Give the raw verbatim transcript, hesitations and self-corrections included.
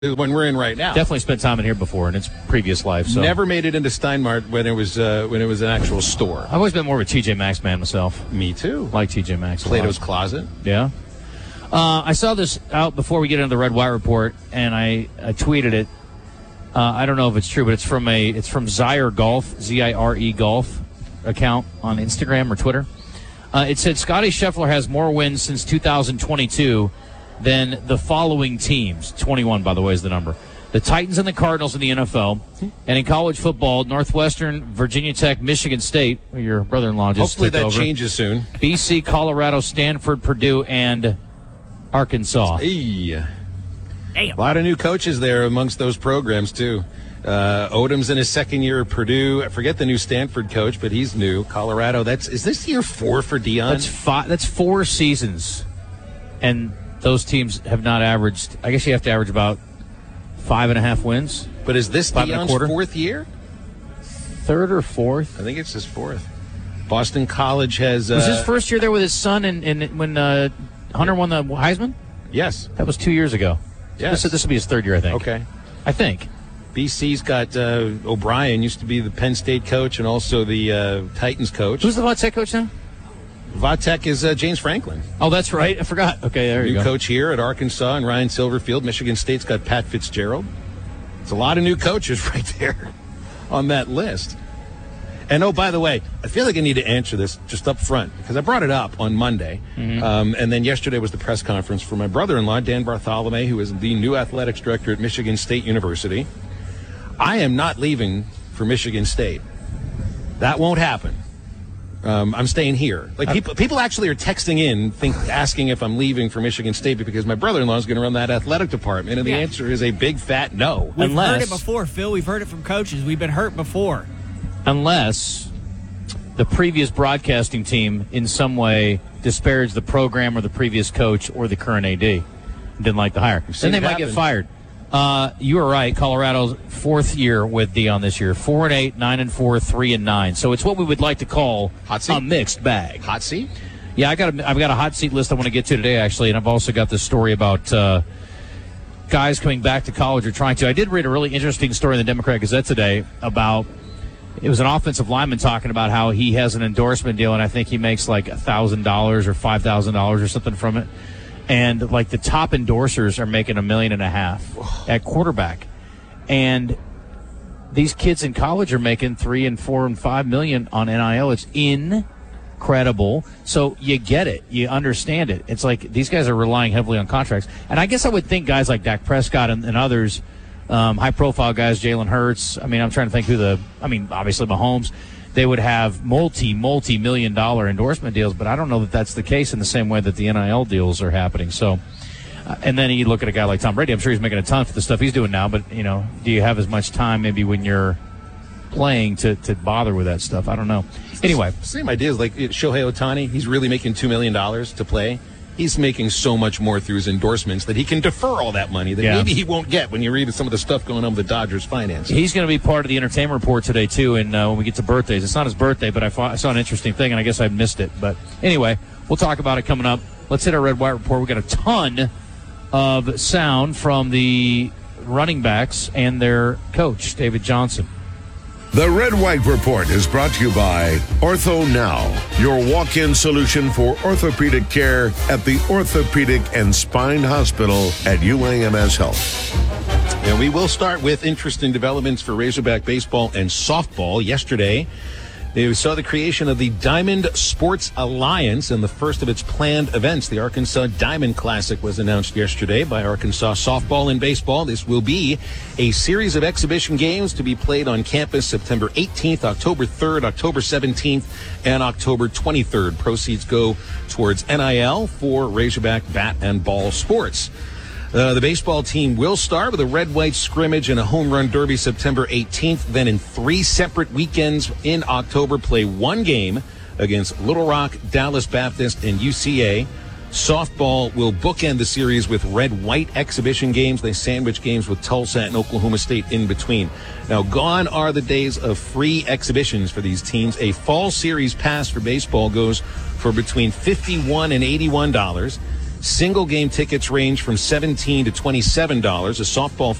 when we're in right now. Definitely spent time in here before in its previous life. So never made it into Steinmart when it was uh, when it was an actual store. I've always been more of a T J Maxx man myself. Me too. Like T J Maxx. Plato's Closet. Yeah. Uh, I saw this out before we get into the Red White Report, and I, I tweeted it. Uh, I don't know if it's true, but it's from a it's from Zire Golf, Z I R E Golf account on Instagram or Twitter. Uh, it said Scotty Scheffler has more wins since two thousand twenty-two than the following teams. twenty-one, by the way, is the number. The Titans and the Cardinals in the N F L. And in college football, Northwestern, Virginia Tech, Michigan State, where your brother-in-law just Hopefully took that over. changes soon. B C, Colorado, Stanford, Purdue, and Arkansas. Hey. Damn. A lot of new coaches there amongst those programs, too. Uh, Odom's in his second year at Purdue. I forget the new Stanford coach, but he's new. Colorado, that's is this year four for Deion? That's five. That's four seasons, and those teams have not averaged. I guess you have to average about five and a half wins. But is this five and a Deion's quarter? fourth year? Third or fourth? I think it's his fourth. Boston College has. Uh, Was his first year there with his son, and, and when uh, Hunter won the Heisman? Yes, that was two years ago. Yes, this, this will be his third year, I think. Okay, I think. B C's got uh, O'Brien, used to be the Penn State coach and also the uh, Titans coach. Who's the Vatech coach now? Vatech is uh, James Franklin. Oh, that's right. I forgot. Okay, there you new go. New coach here at Arkansas and Ryan Silverfield. Michigan State's got Pat Fitzgerald. It's a lot of new coaches right there on that list. And, oh, by the way, I feel like I need to answer this just up front because I brought it up on Monday. Mm-hmm. Um, and then yesterday was the press conference for my brother-in-law, Dan Bartholomew, who is the new athletics director at Michigan State University. I am not leaving for Michigan State. That won't happen. Um, I'm staying here. Like people, people actually are texting in, think, asking if I'm leaving for Michigan State because my brother-in-law is going to run that athletic department, and the Yeah. answer is a big fat no. We've Unless, heard it before, Phil. We've heard it from coaches. We've been hurt before. Unless the previous broadcasting team in some way disparaged the program or the previous coach or the current A D, didn't like the hire. Then they might happen. get fired. Uh, you are right. Colorado's fourth year with Deion this year. Four and eight, nine and four, three and nine. So it's what we would like to call Hot seat? a mixed bag. Hot seat? Yeah, I got a, I've got a hot seat list I want to get to today, actually, and I've also got this story about uh, guys coming back to college or trying to. I did read a really interesting story in the Democrat Gazette today about it was an offensive lineman talking about how he has an endorsement deal, and I think he makes like one thousand dollars or five thousand dollars or something from it. And, like, the top endorsers are making a million and a half at quarterback. And these kids in college are making three and four and five million on N I L. It's incredible. So you get it. You understand it. It's like these guys are relying heavily on contracts. And I guess I would think guys like Dak Prescott and, and others, um, high-profile guys, Jalen Hurts. I mean, I'm trying to think who the – I mean, obviously Mahomes – they would have multi, multi-million dollar endorsement deals, but I don't know that that's the case in the same way that the N I L deals are happening. So, uh, and then you look at a guy like Tom Brady. I'm sure he's making a ton for the stuff he's doing now, but, you know, do you have as much time maybe when you're playing to, to bother with that stuff? I don't know. Anyway. Same idea as like Shohei Ohtani. He's really making two million dollars to play. He's making so much more through his endorsements that he can defer all that money that yeah. maybe he won't get when you read some of the stuff going on with the Dodgers' finances. He's going to be part of the entertainment report today, too, and uh, when we get to birthdays. It's not his birthday, but I, fought, I saw an interesting thing, and I guess I missed it. But anyway, we'll talk about it coming up. Let's hit our Red White Report. We've got a ton of sound from the running backs and their coach, David Johnson. The Red White Report is brought to you by Ortho Now, your walk-in solution for orthopedic care at the Orthopedic and Spine Hospital at U A M S Health. And we will start with interesting developments for Razorback baseball and softball. Yesterday, they saw the creation of the Diamond Sports Alliance and the first of its planned events. The Arkansas Diamond Classic was announced yesterday by Arkansas Softball and Baseball. This will be a series of exhibition games to be played on campus September eighteenth, October third, October seventeenth, and October twenty-third. Proceeds go towards N I L for Razorback bat and ball sports. Uh, the baseball team will start with a red-white scrimmage and a home run derby September eighteenth. Then in three separate weekends in October, play one game against Little Rock, Dallas Baptist, and U C A. Softball will bookend the series with red-white exhibition games. They sandwich games with Tulsa and Oklahoma State in between. Now, gone are the days of free exhibitions for these teams. A fall series pass for baseball goes for between fifty-one dollars and eighty-one dollars. Single game tickets range from seventeen dollars to twenty-seven dollars. A softball